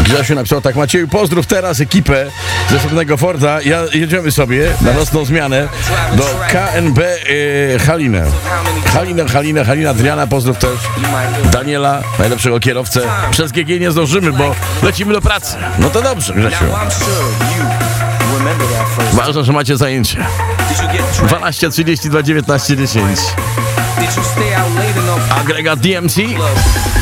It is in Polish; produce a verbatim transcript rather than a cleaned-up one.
Grzesiu napisał tak: Macieju, pozdrów teraz ekipę ze Srebrnego Forda. Ja, jedziemy sobie na nocną zmianę do K N B y, Halinę. Halina, Halina, Halina, Adriana, pozdrów też Daniela, najlepszego kierowcę. Przez G G nie zdążymy, bo lecimy do pracy. No to dobrze, Grzesiu. Ważne, że macie zajęcie. dwanaście trzydzieści dwa dziewiętnaście dziesięć. Agregat D M C.